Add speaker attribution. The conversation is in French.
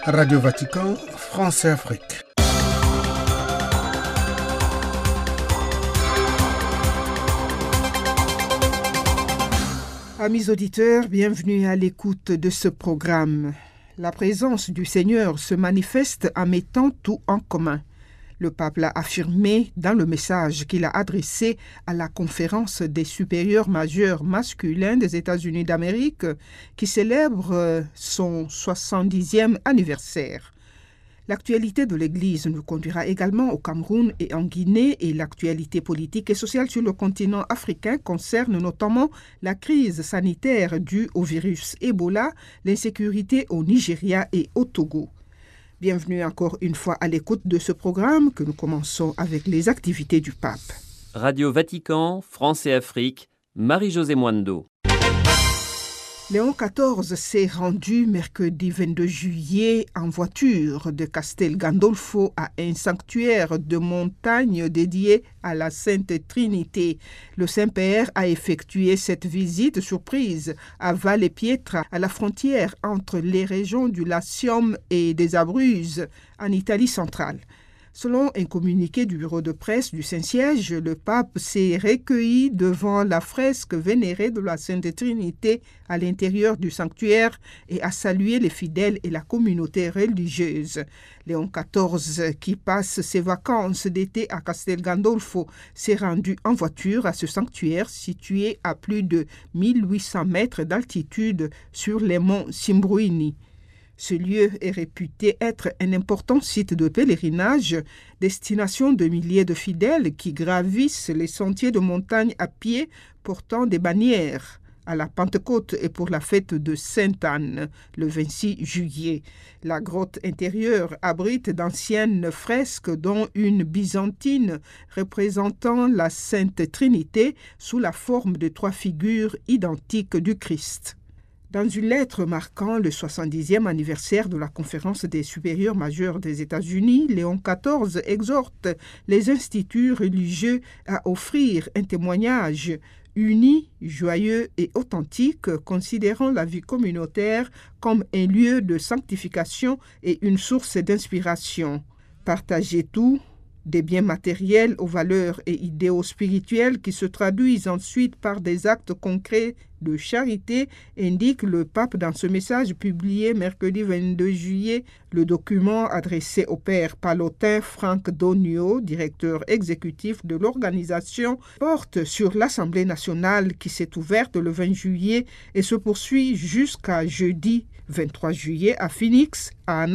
Speaker 1: Radio Vatican, France et Afrique.
Speaker 2: Amis auditeurs, bienvenue à l'écoute de ce programme. La présence du Seigneur se manifeste en mettant tout en commun. Le pape l'a affirmé dans le message qu'il a adressé à la conférence des supérieurs majeurs masculins des États-Unis d'Amérique qui célèbre son 70e anniversaire. L'actualité de l'Église nous conduira également au Cameroun et en Guinée et l'actualité politique et sociale sur le continent africain concerne notamment la crise sanitaire due au virus Ebola, l'insécurité au Nigeria et au Togo. Bienvenue encore une fois à l'écoute de ce programme que nous commençons avec les activités du pape.
Speaker 3: Radio Vatican, France et Afrique, Marie-Josée Mwando.
Speaker 2: Léon XIV s'est rendu mercredi 22 juillet en voiture de Castel Gandolfo à un sanctuaire de montagne dédié à la Sainte Trinité. Le Saint-Père a effectué cette visite surprise à Valle Pietra, à la frontière entre les régions du Latium et des Abruzzes, en Italie centrale. Selon un communiqué du bureau de presse du Saint-Siège, le pape s'est recueilli devant la fresque vénérée de la Sainte Trinité à l'intérieur du sanctuaire et a salué les fidèles et la communauté religieuse. Léon XIV, qui passe ses vacances d'été à Castel Gandolfo, s'est rendu en voiture à ce sanctuaire situé à plus de 1800 mètres d'altitude sur les monts Simbruini. Ce lieu est réputé être un important site de pèlerinage, destination de milliers de fidèles qui gravissent les sentiers de montagne à pied portant des bannières à la Pentecôte et pour la fête de Sainte-Anne, le 26 juillet. La grotte intérieure abrite d'anciennes fresques dont une byzantine représentant la Sainte Trinité sous la forme de 3 figures identiques du Christ. Dans une lettre marquant le 70e anniversaire de la conférence des supérieurs majeurs des États-Unis, Léon XIV exhorte les instituts religieux à offrir un témoignage uni, joyeux et authentique, considérant la vie communautaire comme un lieu de sanctification et une source d'inspiration. Partagez tout, des biens matériels aux valeurs et idéaux spirituels qui se traduisent ensuite par des actes concrets de charité, indique le pape dans ce message publié mercredi 22 juillet. Le document adressé au père palotin Franck Donio, directeur exécutif de l'organisation, porte sur l'Assemblée nationale qui s'est ouverte le 20 juillet et se poursuit jusqu'à jeudi 23 juillet à Phoenix, à